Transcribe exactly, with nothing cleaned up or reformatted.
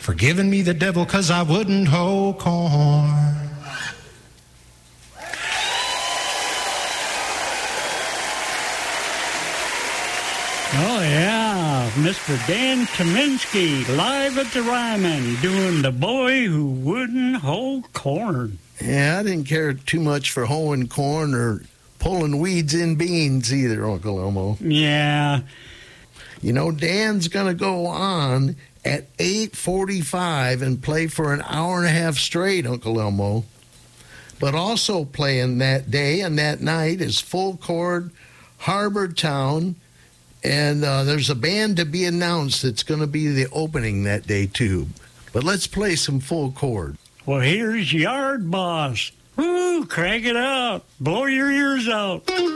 for giving me the devil 'cause I wouldn't hoe corn. Oh, yeah, Mister Dan Kaminsky, live at the Ryman, doing The Boy Who Wouldn't Hoe Corn. Yeah, I didn't care too much for hoeing corn or pulling weeds in beans either, Uncle Elmo. Yeah. You know, Dan's going to go on at eight forty-five and play for an hour and a half straight, Uncle Elmo. But also playing that day and that night is Full Chord, Harbor Town, and uh, there's a band to be announced that's going to be the opening that day, too. But let's play some Full Chord. Well, here's Yard Boss. Woo, crank it out. Blow your ears out.